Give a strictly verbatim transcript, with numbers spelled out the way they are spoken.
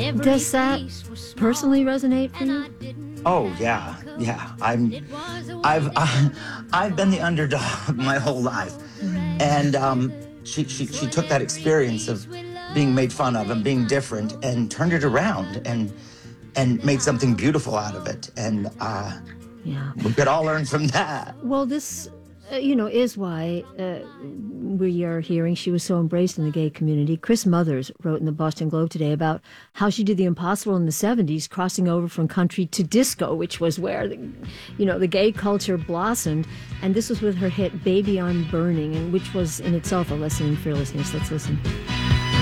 Does that personally resonate for you? Oh yeah, yeah. I'm, I've, uh, I've been the underdog my whole life, and um, she, she, she took that experience of being made fun of and being different and turned it around and, and made something beautiful out of it. And uh, Yeah. we could all learn from that. Well, this, uh, you know, is why uh, we are hearing she was so embraced in the gay community. Chris Mothers wrote in the Boston Globe today about how she did the impossible in the seventies, crossing over from country to disco, which was where, the, you know, the gay culture blossomed. And this was with her hit Baby I'm Burning, and which was in itself a lesson in fearlessness. Let's listen.